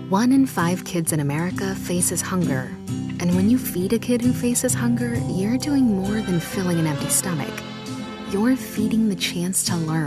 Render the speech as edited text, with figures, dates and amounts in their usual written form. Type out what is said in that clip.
1 in 5 kids in America faces hunger. And when you feed a kid who faces hunger, you're doing more than filling an empty stomach. You're feeding the chance to learn.